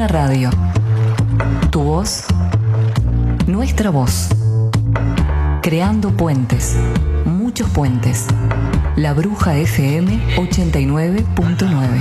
Luna Radio. Tu voz, nuestra voz. Creando puentes, muchos puentes. La Bruja FM 89.9.